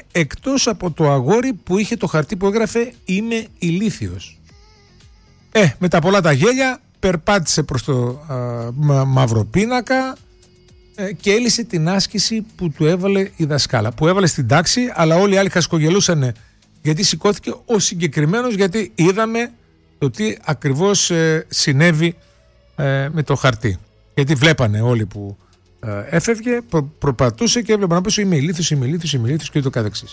εκτός από το αγόρι που είχε το χαρτί που έγραφε «Είμαι ηλίθιος». Με τα πολλά τα γέλια περπάτησε προς το μαύρο πίνακα και έλυσε την άσκηση που του έβαλε η δασκάλα, που έβαλε στην τάξη, αλλά όλοι οι άλλοι χασκογελούσαν γιατί σηκώθηκε ο συγκεκριμένος, γιατί είδαμε το τι ακριβώς συνέβη με το χαρτί. Γιατί βλέπανε όλοι που έφευγε, προπατούσε και έβλεπαν να πει «Είμαι ηλίθιος» και το καθεξής.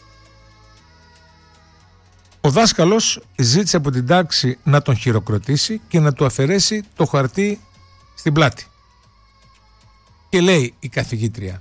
Ο δάσκαλος ζήτησε από την τάξη να τον χειροκροτήσει και να του αφαιρέσει το χαρτί στην πλάτη. Και λέει η καθηγήτρια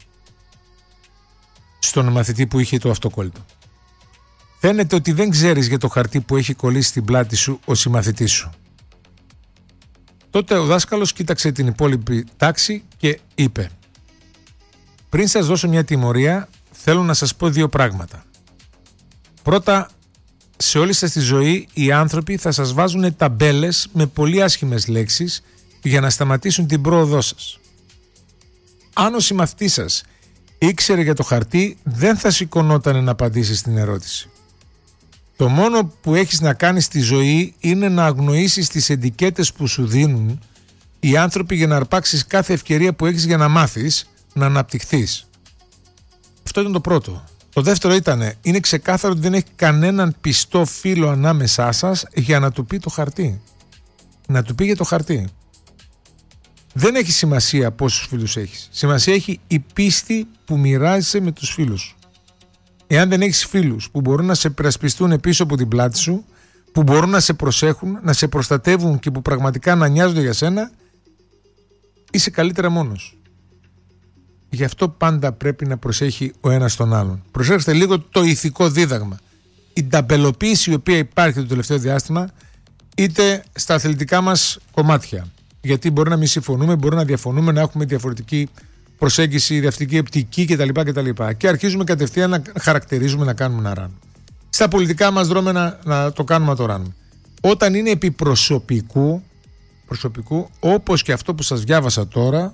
στον μαθητή που είχε το αυτοκόλλητο: «Φαίνεται ότι δεν ξέρεις για το χαρτί που έχει κολλήσει στην πλάτη σου ο συμμαθητής σου». Τότε ο δάσκαλος κοίταξε την υπόλοιπη τάξη και είπε: «Πριν σας δώσω μια τιμωρία, θέλω να σας πω δύο πράγματα. Πρώτα, σε όλη σας τη ζωή οι άνθρωποι θα σας βάζουν ταμπέλες με πολύ άσχημες λέξεις για να σταματήσουν την πρόοδό σας. Αν ο συμμαθητής σας ήξερε για το χαρτί, δεν θα σηκωνόταν να απαντήσει στην ερώτηση. Το μόνο που έχεις να κάνεις στη ζωή είναι να αγνοήσεις τις ετικέτες που σου δίνουν οι άνθρωποι για να αρπάξεις κάθε ευκαιρία που έχεις για να μάθεις, να αναπτυχθείς». Αυτό ήταν το πρώτο. Το δεύτερο είναι ξεκάθαρο ότι δεν έχει κανέναν πιστό φίλο ανάμεσά σας για να του πει το χαρτί. Να του πει για το χαρτί. Δεν έχει σημασία πόσους φίλους έχεις. Σημασία έχει η πίστη που μοιράζεσαι με τους φίλους σου. Εάν δεν έχεις φίλους που μπορούν να σε περασπιστούν πίσω από την πλάτη σου, που μπορούν να σε προσέχουν, να σε προστατεύουν και που πραγματικά να νοιάζονται για σένα, είσαι καλύτερα μόνος. Γι' αυτό πάντα πρέπει να προσέχει ο ένας τον άλλον. Προσέξτε λίγο το ηθικό δίδαγμα. Η ταμπελοποίηση η οποία υπάρχει το τελευταίο διάστημα, είτε στα αθλητικά μας κομμάτια, γιατί μπορεί να μην συμφωνούμε, μπορεί να διαφωνούμε, να έχουμε διαφορετική προσέγγιση, διαφορετική οπτική κτλ. Και αρχίζουμε κατευθείαν να χαρακτηρίζουμε, να κάνουμε να ράνουμε. Στα πολιτικά μας δρόμενα να το κάνουμε να το ράνουμε. Όταν είναι επί προσωπικού, όπως και αυτό που σας διάβασα τώρα,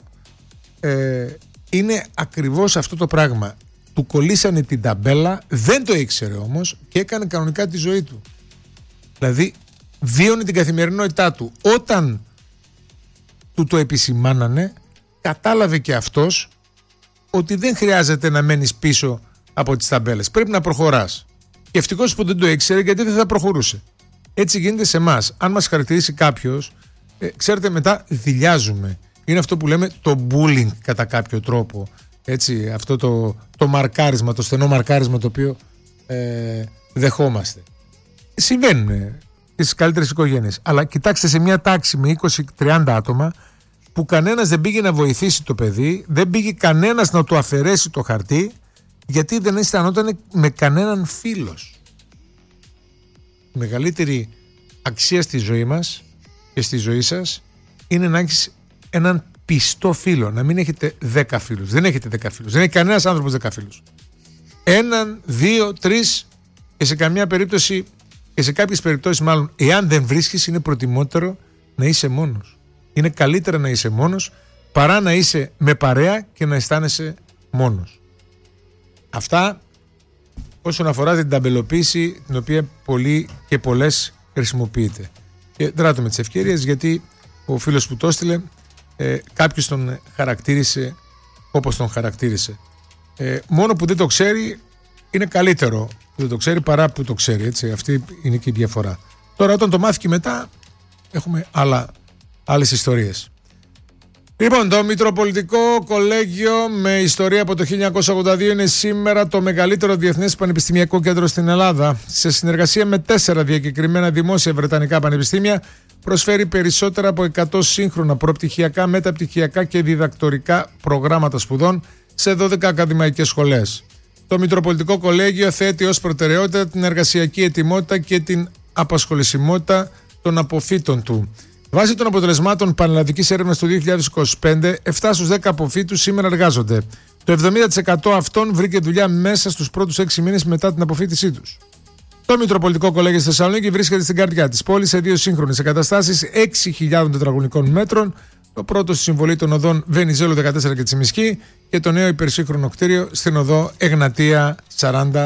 είναι ακριβώς αυτό το πράγμα. Του κολλήσανε την ταμπέλα, δεν το ήξερε όμως και έκανε κανονικά τη ζωή του. Δηλαδή βίωνε την καθημερινότητά του. Όταν του το επισημάνανε, κατάλαβε και αυτός ότι δεν χρειάζεται να μένεις πίσω από τις ταμπέλες. Πρέπει να προχωράς. Και ευτυχώς που δεν το ήξερε, γιατί δεν θα προχωρούσε. Έτσι γίνεται σε εμάς. Αν μας χαρακτηρίσει κάποιος, ξέρετε, μετά δειλιάζουμε. Είναι αυτό που λέμε το bullying κατά κάποιο τρόπο. Έτσι, αυτό το μαρκάρισμα, το στενό μαρκάρισμα το οποίο δεχόμαστε. Συμβαίνουν στις καλύτερες οικογένειες. Αλλά κοιτάξτε, σε μια τάξη με 20-30 άτομα που κανένας δεν πήγε να βοηθήσει το παιδί, δεν πήγε κανένας να του αφαιρέσει το χαρτί, γιατί δεν αισθανόταν με κανέναν φίλος. Η μεγαλύτερη αξία στη ζωή μας και στη ζωή σας είναι να έχεις έναν πιστό φίλο, να μην έχετε 10 φίλους. Δεν έχετε 10 φίλους. Δεν έχει κανένας άνθρωπος 10 φίλους. Έναν, 2, 3 και σε καμιά περίπτωση, και σε κάποιες περιπτώσεις μάλλον, εάν δεν βρίσκεις, είναι προτιμότερο να είσαι μόνος. Είναι καλύτερα να είσαι μόνος παρά να είσαι με παρέα και να αισθάνεσαι μόνος. Αυτά όσον αφορά την ταμπελοποίηση, την οποία πολλοί και πολλές χρησιμοποιείται. Και δράτω με τις ευκαιρίες, γιατί ο φίλος που το έστειλε, κάποιος τον χαρακτήρισε όπως τον χαρακτήρισε. Μόνο που δεν το ξέρει, είναι καλύτερο που δεν το ξέρει παρά που το ξέρει, έτσι. Αυτή είναι και η διαφορά. Τώρα όταν το μάθει και μετά, έχουμε άλλες ιστορίες. Λοιπόν, το Μητροπολιτικό Κολέγιο με ιστορία από το 1982 είναι σήμερα το μεγαλύτερο διεθνές πανεπιστημιακό κέντρο στην Ελλάδα. Σε συνεργασία με 4 διακεκριμένα δημόσια βρετανικά πανεπιστήμια, προσφέρει περισσότερα από 100 σύγχρονα προπτυχιακά, μεταπτυχιακά και διδακτορικά προγράμματα σπουδών σε 12 ακαδημαϊκές σχολές. Το Μητροπολιτικό Κολέγιο θέτει ως προτεραιότητα την εργασιακή ετοιμότητα και την απασχολησιμότητα των αποφύτων του. Βάσει των αποτελεσμάτων πανελλαδικής έρευνας του 2025, 7 στους 10 αποφύτους σήμερα εργάζονται. Το 70% αυτών βρήκε δουλειά μέσα στους πρώτους 6 μήνες μετά την αποφύτισή τους. Το Μητροπολιτικό Κολέγιο στη Θεσσαλονίκη βρίσκεται στην καρδιά της πόλης σε 2 σύγχρονες εγκαταστάσεις 6.000 τετραγωνικών μέτρων. Το πρώτο στη συμβολή των οδών Βενιζέλου 14 και Τσιμισκή και το νέο υπερσύγχρονο κτίριο στην οδό Εγνατία 40